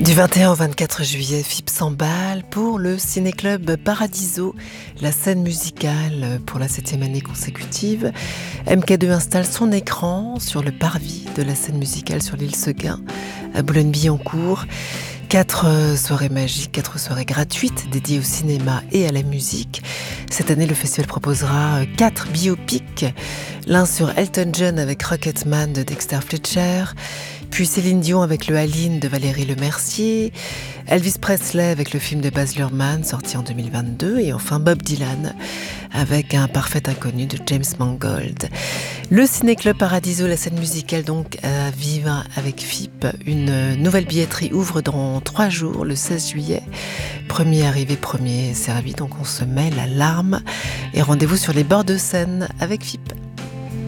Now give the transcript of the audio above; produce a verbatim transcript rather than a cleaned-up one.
Du vingt et un au vingt-quatre juillet, F I P s'emballe pour le ciné-club Paradiso, la scène musicale pour la septième année consécutive. M K deux installe son écran sur le parvis de la scène musicale sur l'île Seguin, à Boulogne-Billancourt. Quatre soirées magiques, quatre soirées gratuites dédiées au cinéma et à la musique. Cette année, le festival proposera quatre biopics, l'un sur Elton John avec Rocketman de Dexter Fletcher, puis Céline Dion avec le Aline de Valérie Lemercier, Elvis Presley avec le film de Baz Luhrmann sorti en deux mille vingt-deux et enfin Bob Dylan avec Un parfait inconnu de James Mangold. Le Ciné-Club Paradiso, la scène musicale donc à vivre avec F I P. Une nouvelle billetterie ouvre dans trois jours, le seize juillet. Premier arrivé, premier servi, donc on se met la larme et rendez-vous sur les bords de Seine avec F I P.